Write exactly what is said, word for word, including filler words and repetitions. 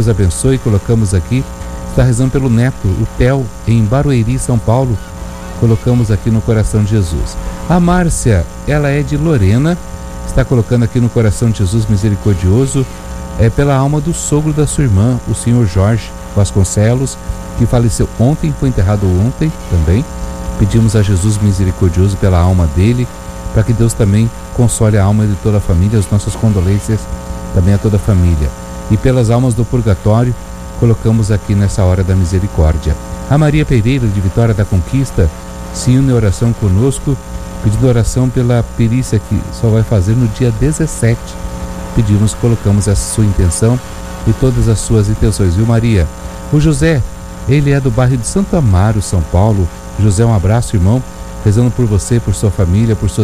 Deus abençoe. Colocamos aqui, está rezando pelo neto, o Theo, em Barueri, São Paulo. Colocamos aqui no coração de Jesus. A Márcia, ela é de Lorena, está colocando aqui no coração de Jesus misericordioso, é pela alma do sogro da sua irmã, o senhor Jorge Vasconcelos, que faleceu ontem, foi enterrado ontem também. Pedimos a Jesus misericordioso pela alma dele, para que Deus também console a alma de toda a família, as nossas condolências também a toda a família. E pelas almas do purgatório, colocamos aqui nessa hora da misericórdia. A Maria Pereira, de Vitória da Conquista, se une em oração conosco, pedindo oração pela perícia que só vai fazer no dia dezessete. Pedimos, colocamos essa sua intenção e todas as suas intenções, viu, Maria? O José, ele é do bairro de Santo Amaro, São Paulo. José, um abraço, irmão, rezando por você, por sua família, por suas